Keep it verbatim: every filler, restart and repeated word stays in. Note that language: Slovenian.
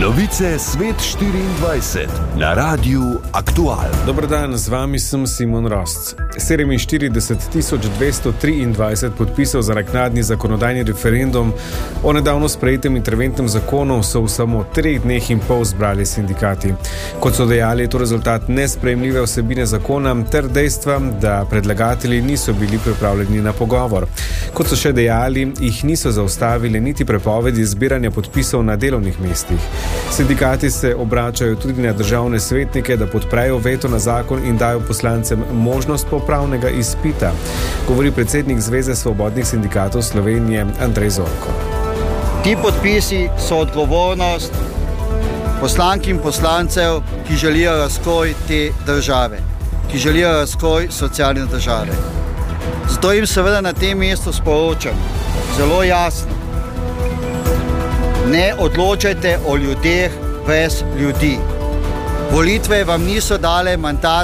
Novice Svet štiriindvajset na Radiu Aktual. Dober dan, z vami sem Simon Rosc. sedeminštirideset tisoč dvesto triindvajset podpisov za naknadni zakonodajni referendum o nedavno sprejetem interventnem zakonu so v samo treh dneh in pol zbrali sindikati. Kot so dejali, je to rezultat nesprejemljive vsebine zakona ter dejstva, da predlagatelji niso bili pripravljeni na pogovor. Kot so še dejali, jih niso zaustavili niti prepovedi zbiranja podpisov na delovnih mestih. Sindikati se obračajo tudi na državne svetnike, da podprejo veto na zakon in dajo poslancem možnost popravnega izpita, govori predsednik Zveze svobodnih sindikatov Slovenije Andrej Zorko. Ti podpisi so odgovornost poslank in poslancev, ki želijo razkroj te države, ki želijo razkroj socialne države. Zato jim seveda na tem mestu sporočam zelo jasno: ne odločajte o ljudeh brez ljudi. Volitve vam niso dale mandat